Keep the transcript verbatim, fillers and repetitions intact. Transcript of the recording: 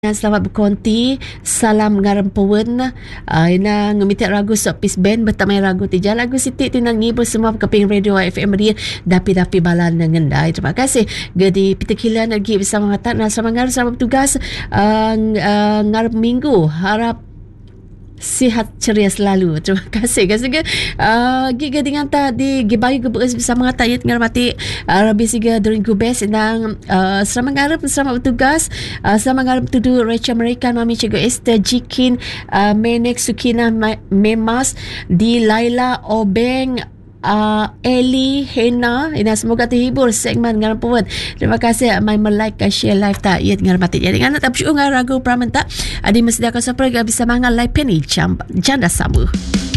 Selamat berkonti. Salam ngarampuan. Uh, ina ngemitik ragu sok pis band bertamai ragu tija lagu sitik tinang ngibur semua keping radio F M dia dapi-dapi balan ngendai. Terima kasih. Gedi pitakilan lagi bersama mata nah sama ngar sama bertugas uh, uh, ngarap minggu harap sihat ceria selalu. Terima kasih. Kasih ke uh, giga dengan tadi gibayu gebes bersama ngata yat ngarmati uh, rabi siga during gubes nang uh, selamat ngarep selamat bertugas uh, selamat ngarep tudu Rachel American Mami Cikgu Esther Jikin uh, Menek Sukina Memas di Laila Obeng Uh, Eli Hena ina semoga terhibur segmen dengan puan. Terima kasih mai like share live tak ya dengan mati jadi dengan tak bersyukur ragu pramen tak adi mesti akan sampai bisa mangal live penny jam janda samu.